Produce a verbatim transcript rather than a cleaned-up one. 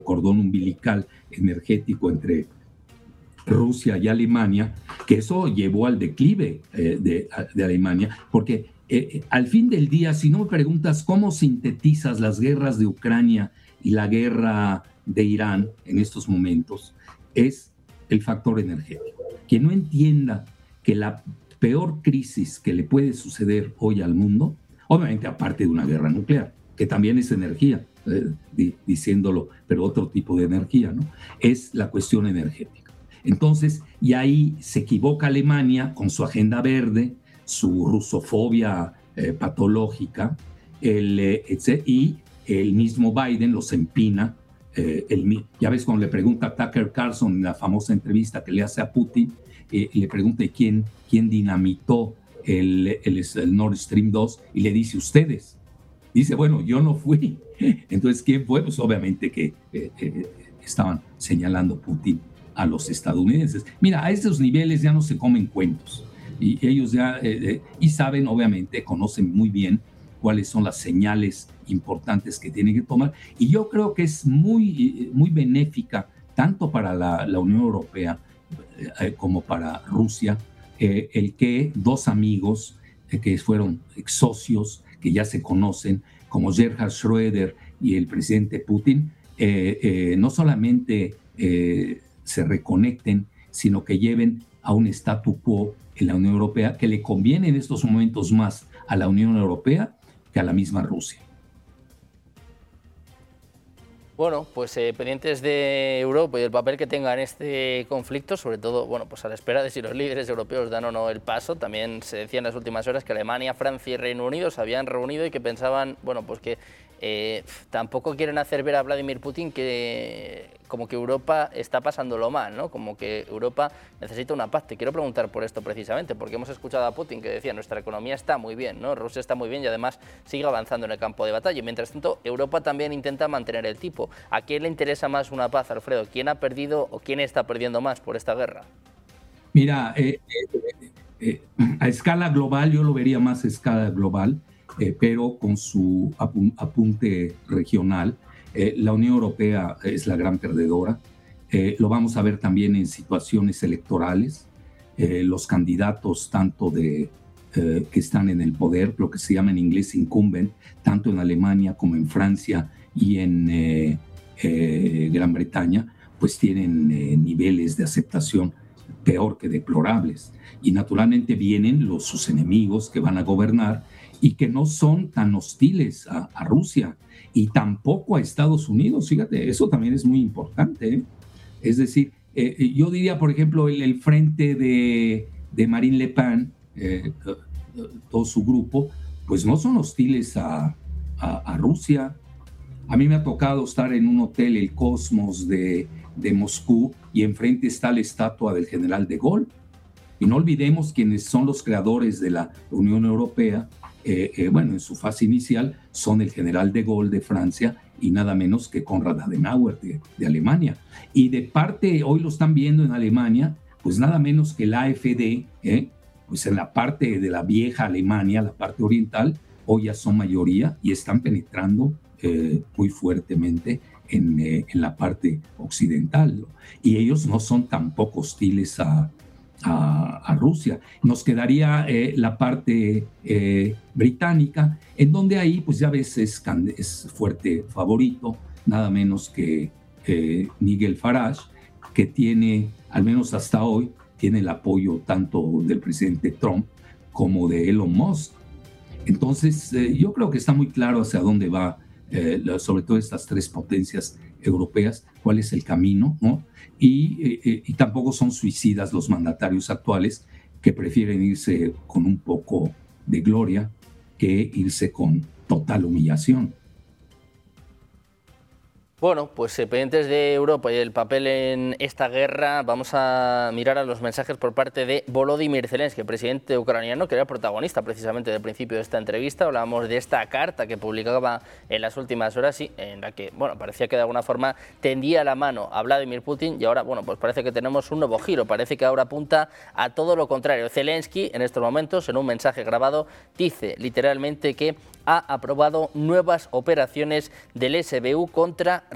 cordón umbilical energético entre Rusia y Alemania, que eso llevó al declive eh, de, de Alemania, porque eh, al fin del día, si no me preguntas cómo sintetizas las guerras de Ucrania y la guerra de Irán en estos momentos, es el factor energético. Quien no entienda que la peor crisis que le puede suceder hoy al mundo, obviamente aparte de una guerra nuclear, que también es energía, eh, di, diciéndolo, pero otro tipo de energía, ¿no? Es la cuestión energética. Entonces, y ahí se equivoca Alemania con su agenda verde, su rusofobia eh, patológica, el, eh, y el mismo Biden los empina. Eh, el, ya ves cuando le pregunta a Tucker Carlson en la famosa entrevista que le hace a Putin, eh, le pregunta quién, quién dinamitó el, el, el Nord Stream dos, y le dice ustedes. Dice, bueno, yo no fui. Entonces, ¿quién fue? Pues obviamente que eh, eh, estaban señalando Putin a los estadounidenses. Mira, a estos niveles ya no se comen cuentos. Y ellos ya, eh, eh, y saben, obviamente, conocen muy bien cuáles son las señales importantes que tienen que tomar. Y yo creo que es muy, muy benéfica, tanto para la, la Unión Europea eh, como para Rusia, eh, el que dos amigos eh, que fueron ex socios, que ya se conocen, como Gerhard Schröder y el presidente Putin, eh, eh, no solamente eh, se reconecten, sino que lleven a un statu quo en la Unión Europea que le conviene en estos momentos más a la Unión Europea que a la misma Rusia. Bueno, pues eh, pendientes de Europa y el papel que tenga en este conflicto, sobre todo, bueno, pues a la espera de si los líderes europeos dan o no el paso. También se decía en las últimas horas que Alemania, Francia y Reino Unido se habían reunido y que pensaban, bueno, pues que eh, tampoco quieren hacer ver a Vladimir Putin que como que Europa está pasándolo mal, ¿no? Como que Europa necesita una paz. Te quiero preguntar por esto precisamente, porque hemos escuchado a Putin que decía nuestra economía está muy bien, ¿no? Rusia está muy bien y además sigue avanzando en el campo de batalla. Y mientras tanto, Europa también intenta mantener el tipo. ¿A quién le interesa más una paz, Alfredo? ¿Quién ha perdido o quién está perdiendo más por esta guerra? Mira, eh, eh, eh, a escala global, yo lo vería más a escala global, eh, pero con su apun apunte regional. Eh, la Unión Europea es la gran perdedora. Eh, lo vamos a ver también en situaciones electorales. Eh, los candidatos, tanto de eh, que están en el poder, lo que se llama en inglés incumbent, tanto en Alemania como en Francia y en eh, eh, Gran Bretaña, pues tienen eh, niveles de aceptación peor que deplorables. Y naturalmente vienen los, sus enemigos que van a gobernar y que no son tan hostiles a, a Rusia y tampoco a Estados Unidos. Fíjate, eso también es muy importante, ¿eh? Es decir, eh, yo diría, por ejemplo, el, el frente de, de Marine Le Pen, eh, todo su grupo, pues no son hostiles a, a, a Rusia. A mí me ha tocado estar en un hotel, el Cosmos de, de Moscú, y enfrente está la estatua del general de Gaulle. Y no olvidemos quienes son los creadores de la Unión Europea. Eh, eh, bueno, en su fase inicial son el general de Gaulle de Francia y nada menos que Konrad Adenauer de, de Alemania. Y de parte, hoy lo están viendo en Alemania, pues nada menos que la A F D, ¿eh? Pues en la parte de la vieja Alemania, la parte oriental, hoy ya son mayoría y están penetrando eh, muy fuertemente en, eh, en la parte occidental, ¿no? Y ellos no son tampoco hostiles a A, a Rusia. Nos quedaría eh, la parte eh, británica, en donde ahí, pues ya ves, es, es fuerte favorito, nada menos que eh, Nigel Farage, que tiene, al menos hasta hoy, tiene el apoyo tanto del presidente Trump como de Elon Musk. Entonces, eh, yo creo que está muy claro hacia dónde va, eh, sobre todo estas tres potencias europeas, cuál es el camino, ¿no? Y, eh, y tampoco son suicidas los mandatarios actuales, que prefieren irse con un poco de gloria que irse con total humillación. Bueno, pues eh, pendientes de Europa y el papel en esta guerra, vamos a mirar a los mensajes por parte de Volodymyr Zelensky, el presidente ucraniano, que era protagonista precisamente del principio de esta entrevista. Hablábamos de esta carta que publicaba en las últimas horas y en la que, bueno, parecía que de alguna forma tendía la mano a Vladimir Putin, y ahora, bueno, pues parece que tenemos un nuevo giro, parece que ahora apunta a todo lo contrario. Zelensky, en estos momentos, en un mensaje grabado, dice literalmente que ha aprobado nuevas operaciones del S B U contra